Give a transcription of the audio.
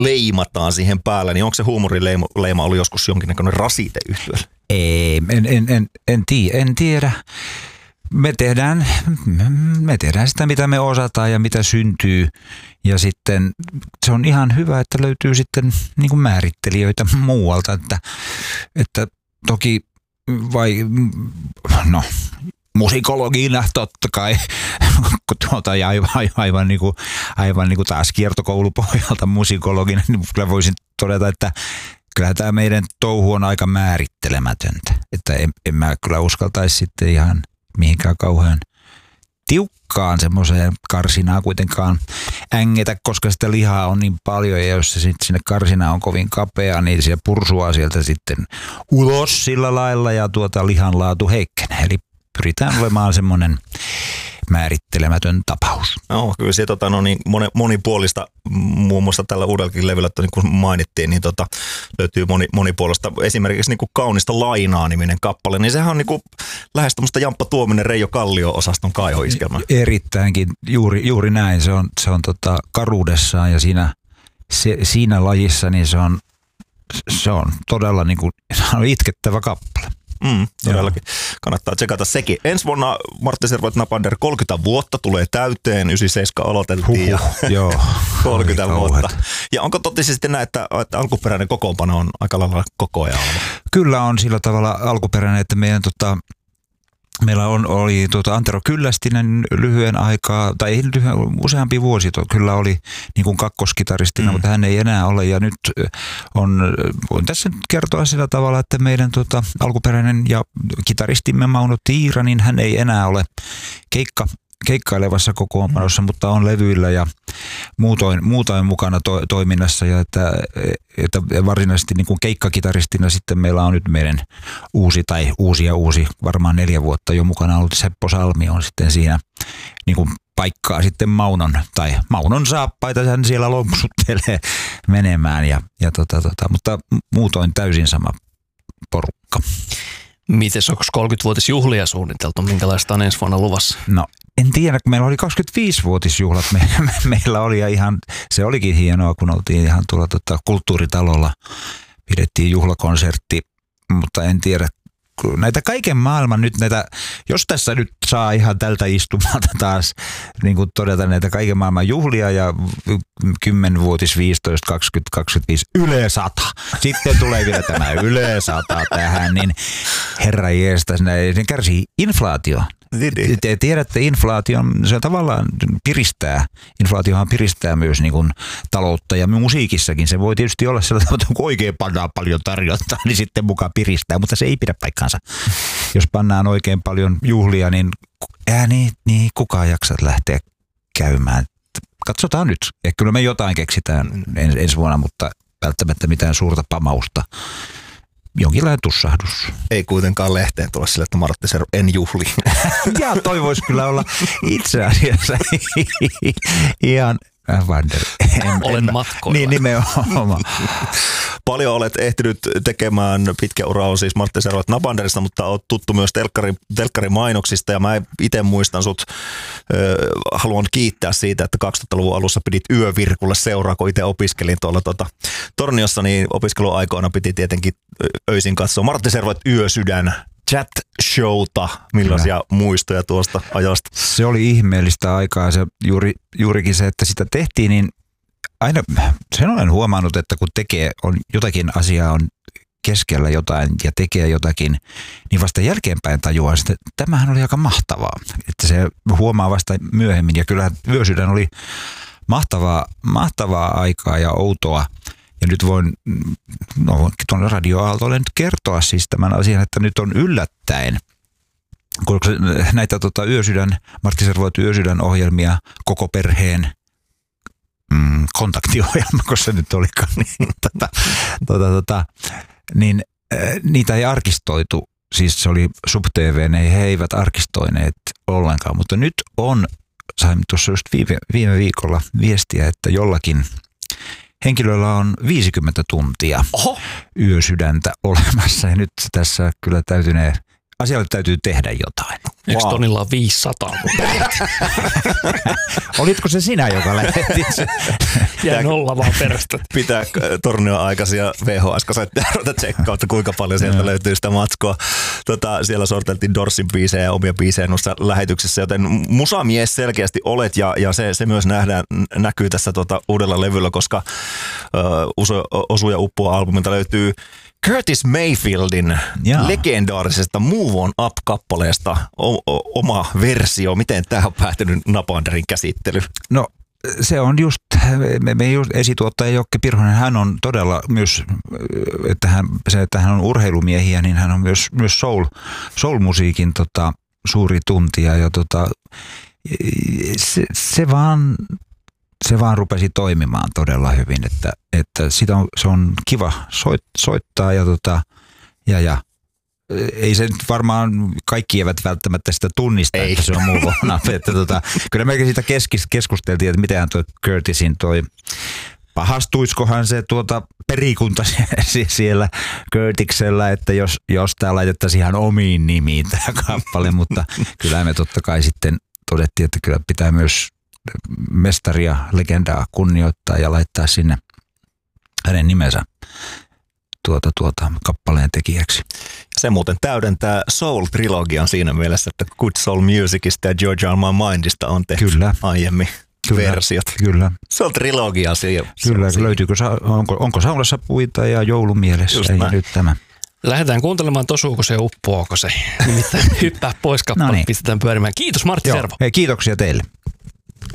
leimataan siihen päälle, niin onko se huumorileima ollut joskus jonkinnäköinen rasite yhtyeelle? Ei, en tiedä. Me tehdään sitä, mitä me osataan ja mitä syntyy. Ja sitten se on ihan hyvä, että löytyy sitten niin kuin määrittelijöitä muualta. Että toki musikologina totta kai, ja aivan niin kuin taas kiertokoulupohjalta musikologina, niin kyllä voisin todeta, että kyllähän tämä meidän touhu on aika määrittelemätöntä. Että en mä kyllä uskaltaisi sitten ihan mihinkään kauhean tiukkaan semmoiseen karsinaan kuitenkaan ängetä, koska sitä lihaa on niin paljon ja jos se sitten sinne karsinaan on kovin kapea, niin se pursuaa sieltä sitten ulos sillä lailla ja lihan laatu heikkenee. Eli pyritään olemaan semmoinen määrittelemätön tapaus. No, kyllä se monipuolista, muun muassa tällä uudellakin levyllä, niin kuin mainittiin, niin löytyy monipuolista. Esimerkiksi niin kuin Kaunista lainaa -niminen kappale, niin sehän on niin kuin lähes tämmöistä Jamppa Tuominen, Reijo Kallio-osaston kaihoiskelma. Erittäinkin, juuri näin. Se on karuudessaan ja siinä lajissa niin se on todella niin kuin, se on itkettävä kappale. Todellakin. Kannattaa tsekata sekin. Ensi vuonna Martti Servoit Napander 30 vuotta tulee täyteen. 97 aloiteltiin ja joo, 30 vuotta. Ja onko totisesti sitten näin, että alkuperäinen kokoonpano on aika lailla koko ajan ollut? Kyllä on sillä tavalla alkuperäinen, että meillä oli Antero Kyllästinen lyhyen aikaa, tai ei useampi vuosi kyllä oli niin kuin kakkoskitaristina, mutta hän ei enää ole. Ja nyt voin tässä nyt kertoa sillä tavalla, että meidän alkuperäinen ja kitaristimme Mauno Tiira, niin hän ei enää ole keikkailevassa kokoonpanossa, mutta on levyillä ja muutoin mukana toiminnassa. Ja että varsinaisesti niin kuin keikkakitaristina sitten meillä on nyt meidän uusi, varmaan 4 vuotta jo mukana ollut Seppo Salmi on sitten siinä niin kuin paikkaa sitten Maunon saappaita hän siellä lompsuttelee menemään mutta muutoin täysin sama porukka. Mites, onko 30-vuotisjuhlia suunniteltu? Minkälaista on ensi vuonna luvassa? No en tiedä, kun meillä oli 25-vuotisjuhlat meillä oli ja ihan, se olikin hienoa, kun oltiin ihan tuolla Kulttuuritalolla, pidettiin juhlakonsertti, mutta en tiedä, näitä kaiken maailman nyt jos tässä nyt saa ihan istumalta taas niin kuin todeta näitä kaiken maailman juhlia ja 10-vuotis, 15, 20, 25, Yle 100. Sitten tulee vielä tämä Yle 100 tähän, niin herra jeestä, ne kärsii inflaatio. Te tiedätte, se tavallaan piristää. Inflaatiohan piristää myös niin kuin taloutta ja musiikissakin. Se voi tietysti olla sellainen, että kun oikein pannaan paljon tarjontaa, niin sitten mukaan piristää, mutta se ei pidä paikkaansa. Jos pannaan oikein paljon juhlia, niin kukaan jaksaa lähteä käymään. Katsotaan nyt. Ehkä kyllä me jotain keksitään ensi vuonna, mutta välttämättä mitään suurta pamausta. Jonkinlainen tussahdus. Ei kuitenkaan lehteen tulla sille, että Martti Servo en juhli. Ja toi voisi kyllä olla itse asiassa ihan olen matkoilla. Niin nimenomaan. Paljon olet ehtinyt tekemään, pitkä ura on siis Martti Servoit Napanderista, mutta olet tuttu myös telkkarimainoksista ja mä itse muistan sut, haluan kiittää siitä, että 2000-luvun alussa pidit Yövirkulle seuraa, kun itse opiskelin tuolla Torniossa, niin opiskeluaikoina piti tietenkin öisin katsoa Martti Servoit Yösydän chat-showta. Millaisia muistoja tuosta ajasta? Se oli ihmeellistä aikaa. Se juurikin se, että sitä tehtiin, niin aina sen olen huomannut, että kun jotakin asiaa on keskellä jotain ja tekee jotakin, niin vasta jälkeenpäin tajuaa, että tämähän oli aika mahtavaa. Että se huomaa vasta myöhemmin ja kyllä Yösydän oli mahtavaa aikaa ja outoa. Ja nyt voin tuonne radioaaltoille nyt kertoa siis tämän asian, että nyt on yllättäen, kun näitä Martti Servoit Yösydän ohjelmia, koko perheen kontaktiohjelma, kun se nyt olikaan, niin niitä ei arkistoitu. Siis se oli SubTV, he eivät arkistoineet ollenkaan, mutta nyt sain tuossa just viime viikolla viestiä, että jollakin henkilöllä on 50 tuntia Yösydäntä olemassa ja nyt tässä kyllä täytynee asialle täytyy tehdä jotain. Yksi tonnilla on 500. Olitko se sinä, joka lähetti sen? Jäi nolla vaan perästä. Pitää tornioaikaisia VHS-kasetteja ruveta tsekkaa, että kuinka paljon sieltä löytyy sitä matskua. Siellä sorteltiin Dorsin biisejä ja omia biisejä noissa lähetyksissä, joten musamies selkeästi olet ja se myös näkyy tässä uudella levyllä, koska Osu ja Uppoa albumilta löytyy Curtis Mayfieldin legendaarisesta Move On Up-kappaleesta oma versio. Miten tämä on päätynyt Napanderin käsittely? No se on just, me just esituottaja Jokke Pirhonen, hän on todella myös, että hän on urheilumiehiä, niin hän on myös soul-musiikin suuri tuntija ja se vaan rupesi toimimaan todella hyvin, että se on kiva soittaa ja ei se nyt varmaan kaikki eivät välttämättä sitä tunnista, että se on Move On Up. Kyllä mekin siitä keskusteltiin, että miten tuo Curtisin pahastuiskohan se perikunta siellä Curtiksellä, että jos tämä laitettaisiin ihan omiin nimiin tämä kappale, mutta kyllä me totta kai sitten todettiin, että kyllä pitää myös mestaria, legendaa kunnioittaa ja laittaa sinne hänen nimensä kappaleen tekijäksi. Se muuten täydentää Soul-trilogian siinä mielessä, että Good Soul Musicista ja George On My Mindista on tehty aiemmin versiot. Kyllä. Se on trilogia siinä. Kyllä, löytyykö, onko saunassa puita ja joulumielessä ja nyt tämä. Lähdetään kuuntelemaan, tosuuko se, uppoako se. Nimittäin hyppää pois kappale, pistetään pyörimään. Kiitos Martti Servo. Hei, kiitoksia teille.